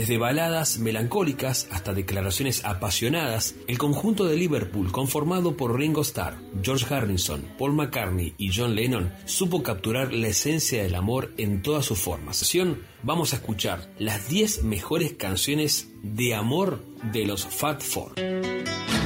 Desde baladas melancólicas hasta declaraciones apasionadas, el conjunto de Liverpool, conformado por Ringo Starr, George Harrison, Paul McCartney y John Lennon, supo capturar la esencia del amor en todas sus formas. Vamos a escuchar las 10 mejores canciones de amor de los Fab Four.